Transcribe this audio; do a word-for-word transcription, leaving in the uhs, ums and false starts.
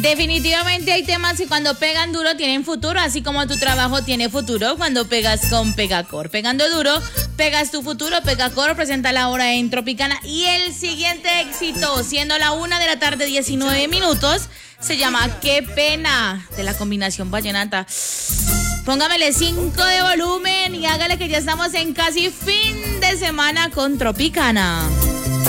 Definitivamente hay temas que cuando pegan duro tienen futuro, así como tu trabajo tiene futuro cuando pegas con Pegacor. Pegando duro, pegas tu futuro. Pegacor presenta la hora en Tropicana. Y el siguiente éxito, siendo la una de la tarde, diecinueve minutos, se llama Qué pena, de la combinación vallenata. Póngamele cinco de volumen y hágale que ya estamos en casi fin de semana con Tropicana.